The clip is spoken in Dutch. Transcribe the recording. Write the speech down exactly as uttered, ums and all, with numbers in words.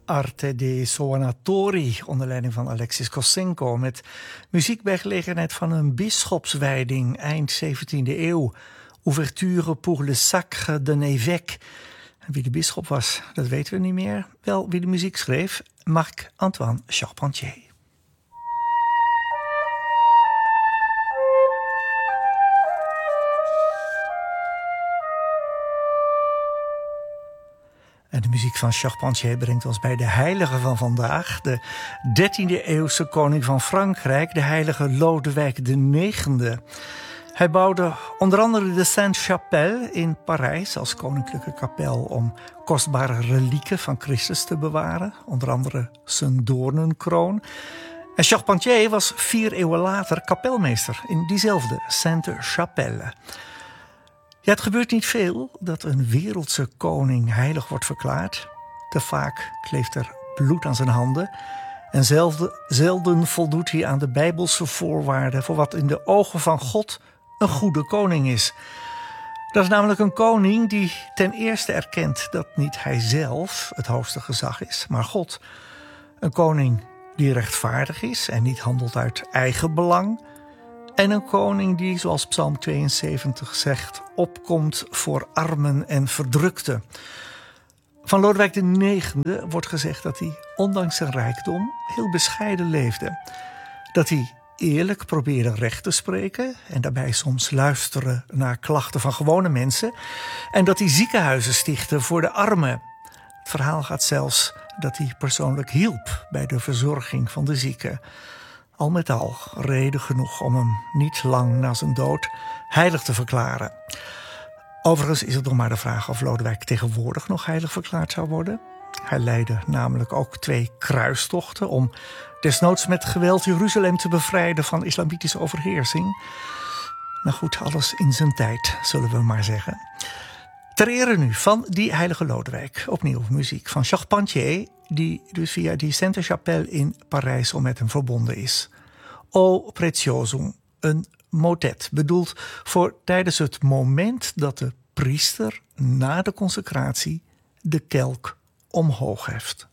Arte dei Suonatori onder leiding van Alexis Kossenko met muziek bij gelegenheid van een bisschopswijding eind zeventiende eeuw. Ouverture pour le sacre d'un évêque. En wie de bisschop was, dat weten we niet meer. Wel wie de muziek schreef, Marc-Antoine Charpentier. En de muziek van Charpentier brengt ons bij de heilige van vandaag, de dertiende eeuwse koning van Frankrijk, de heilige Lodewijk de negende. Hij bouwde onder andere de Sainte-Chapelle in Parijs als koninklijke kapel om kostbare relieken van Christus te bewaren, onder andere zijn doornenkroon. En Charpentier was vier eeuwen later kapelmeester in diezelfde Sainte-Chapelle. Ja, het gebeurt niet veel dat een wereldse koning heilig wordt verklaard. Te vaak kleeft er bloed aan zijn handen. En zelden, zelden voldoet hij aan de Bijbelse voorwaarden voor wat in de ogen van God een goede koning is. Dat is namelijk een koning die ten eerste erkent dat niet hij zelf het hoogste gezag is, maar God. Een koning die rechtvaardig is en niet handelt uit eigen belang. En een koning die, zoals Psalm tweeënzeventig zegt, opkomt voor armen en verdrukten. Van Lodewijk de negende wordt gezegd dat hij, ondanks zijn rijkdom, heel bescheiden leefde. Dat hij eerlijk probeerde recht te spreken en daarbij soms luisteren naar klachten van gewone mensen. En dat hij ziekenhuizen stichtte voor de armen. Het verhaal gaat zelfs dat hij persoonlijk hielp bij de verzorging van de zieken. Al met al reden genoeg om hem niet lang na zijn dood heilig te verklaren. Overigens is het nog maar de vraag of Lodewijk tegenwoordig nog heilig verklaard zou worden. Hij leidde namelijk ook twee kruistochten om desnoods met geweld Jeruzalem te bevrijden van islamitische overheersing. Nou goed, alles in zijn tijd, zullen we maar zeggen. Ter ere nu van die heilige Lodewijk. Opnieuw muziek van Charpentier, die dus via die Sainte-Chapelle in Parijs al met hem verbonden is. O Pretiosum, een motet, bedoeld voor tijdens het moment dat de priester na de consecratie de kelk omhoog heft.